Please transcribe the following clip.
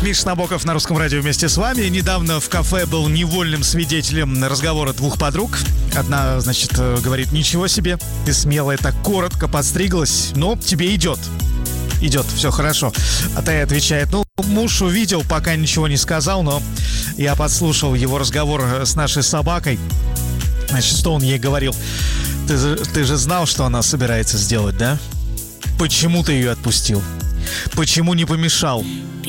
Миша Набоков на Русском радио вместе с вами. Недавно в кафе был невольным свидетелем разговора двух подруг. Одна, значит, говорит: ничего себе, ты смелая, так коротко подстриглась, но тебе идет. Идет, все хорошо. А та отвечает: ну, муж увидел, пока ничего не сказал, но я подслушал его разговор с нашей собакой. Значит, что он ей говорил? Ты же знал, что она собирается сделать, да? Почему ты ее отпустил? Почему не помешал?